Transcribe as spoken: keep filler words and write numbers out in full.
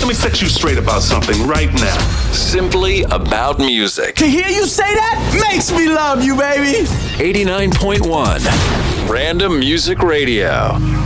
let me set you straight about something right now. Simply About Music. To hear you say that makes me love you, baby. eighty-nine point one Random Music Radio.